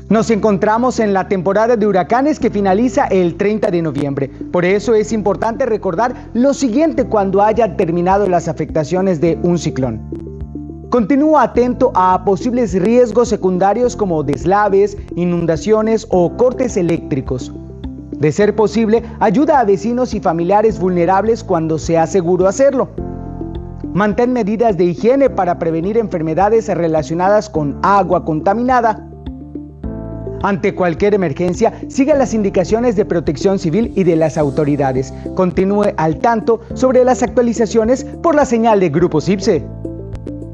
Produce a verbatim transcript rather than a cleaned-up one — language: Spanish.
Nos encontramos en la temporada de huracanes que finaliza el treinta de noviembre. Por eso es importante recordar lo siguiente cuando haya terminado las afectaciones de un ciclón. Continúa atento a posibles riesgos secundarios como deslaves, inundaciones o cortes eléctricos. De ser posible, ayuda a vecinos y familiares vulnerables cuando sea seguro hacerlo. Mantén medidas de higiene para prevenir enfermedades relacionadas con agua contaminada. Ante cualquier emergencia, siga las indicaciones de Protección Civil y de las autoridades. Continúe al tanto sobre las actualizaciones por la señal de Grupo CIPSE.